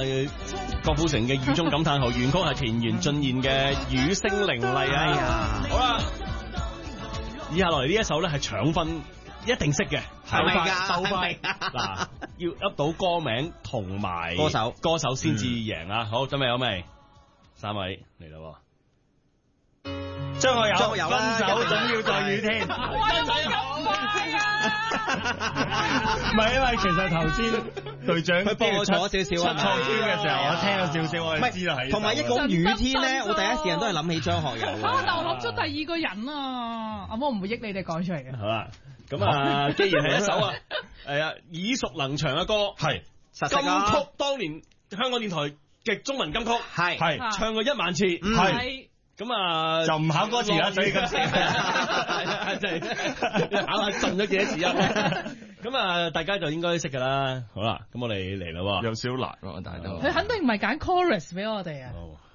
哋郭富城嘅雨中感嘆號，原曲係田園俊彥嘅雨聲凌厲啊！好啦，以下落嚟呢一首咧係搶分，一定識嘅， 係咪㗎？ 鬥快嗱，要噏到歌名同埋歌手先至贏啊！好，準備好未？三位嚟啦！張學友分手總要在雨天。 唔係，因為其實頭先隊長佢幫我坐少少出錯圈嘅時候，我聽咗少少，我就知道係。 同埋一講雨天咧，我第一時間都係諗起張學友。 但我諗咗第二個人啊，我唔會益你哋講出嚟嘅。 好啦，咁啊，既然係一首啊，係啊耳熟能詳嘅歌， 係金曲，當年香港電台嘅中文金曲， 係唱過1萬次， 係。 咁啊， 就唔考歌詞啦，所以今次真係考下進咗幾多字啊！咁啊，大家就應該識噶啦。好啦，咁我哋嚟啦， 有少難喎，但係都佢肯定唔係揀 chorus 俾我哋啊。